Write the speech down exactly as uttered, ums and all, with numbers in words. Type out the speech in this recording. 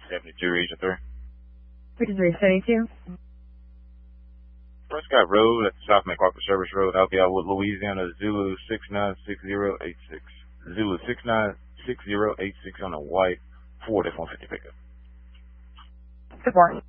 seventy-two, Region three. Region three, seventy-two. Prescott Road at the South McCarthy Service Road, Albion, Louisiana, Zulu six nine six zero eight six. Zulu six nine six zero eight six on a white Ford F one fifty pickup. Good morning.